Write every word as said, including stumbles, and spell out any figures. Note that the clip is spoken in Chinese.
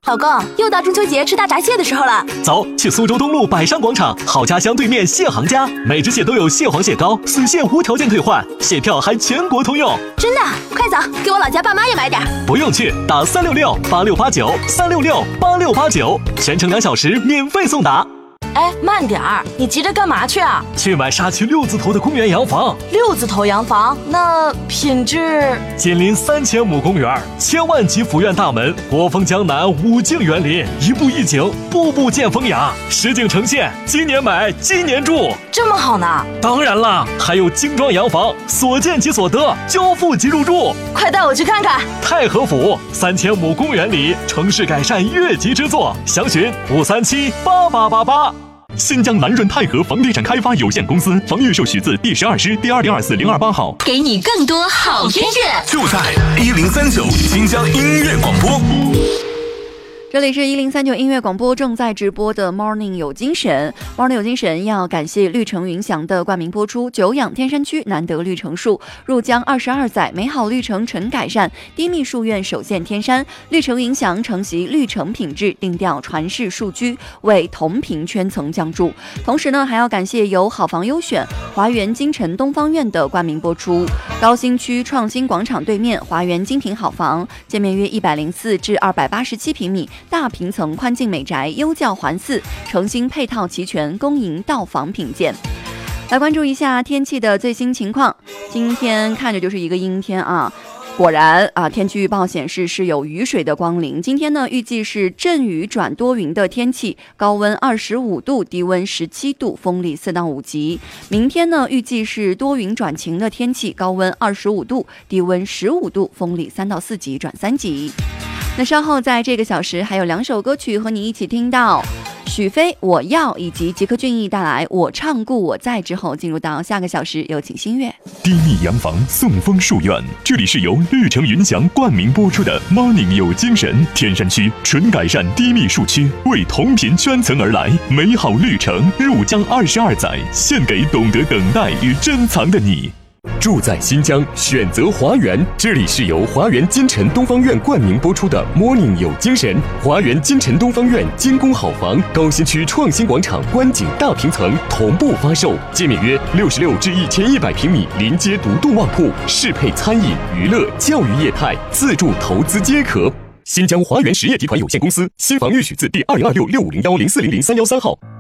老公，又到中秋节吃大闸蟹的时候了。 走，去苏州东路百商广场好家乡对面蟹行家，每只蟹都有蟹黄蟹膏，随蟹无条件退换，蟹票还全国通用。 真的？快走，给我老家爸妈也买点。 不用去，打三六六八六八九三六六八六八九，全程两小时免费送达。 哎，慢点儿，你急着干嘛去啊？ 去买沙区六字头的公园洋房。 六字头洋房，那品质？ 紧邻三千亩公园，千万级府院大门，国风江南，五境园林，一步一景，步步见风雅，实景呈现。今年买，今年住， 这么好呢？ 当然啦，还有精装洋房，所见即所得，交付即入住。 快带我去看看。 太和府三千亩公园里，城市改善越级之作，详询五三七八八八八。新疆南润泰和房地产开发有限公司房预售许字第十二师第二零二四零二八号， 给你更多好音乐， 就在一零三九新疆音乐广播。 这里是一零三九音乐广播，正在直播的 Morning 有精神。 Morning 有精神要感谢绿城云祥的冠名播出。久仰天山区难得绿城树，入江二十二载，美好绿城纯改善，低密树院首现天山。绿城云祥承袭绿城品质，定调传世数居，为同频圈层降注。同时呢，还要感谢由好房优选华园金城东方院的冠名播出。高新区创新广场对面华园精品好房，建面约一百零四至二百八十七平米。大平层宽进美宅，优教环伺，诚心配套齐全，公营到房品鉴。来关注一下天气的最新情况，今天看着就是一个阴天啊。果然啊，天气预报显示是有雨水的光临。今天呢，预计是阵雨转多云的天气，高温二十五度，低温十七度，风力四到五级。明天呢，预计是多云转晴的天气，高温二十五度，低温十五度，风力三到四级转三级。那稍后在这个小时还有两首歌曲和你一起听到，许飞我要以及吉克隽逸带来我唱故我在。之后进入到下个小时，有请新月。 低密洋房送风树院，这里是由绿城云祥冠名播出的 Morning 有精神。天山区纯改善低密树区，为同频圈层而来，美好绿城入江二十二载，献给懂得等待与珍藏的你。住在新疆，选择华园，这里是由华园金城东方院冠名播出的 Morning 有精神。华园金城东方院精工好房，高新区创新广场观景大平层同步发售，界面约六十六至一千一百平米，临街独栋旺铺，适配餐饮、娱乐、教育业态，自住投资皆可。新疆华园实业集团有限公司新房预许字第二零二六六五零幺零四零零三幺三号。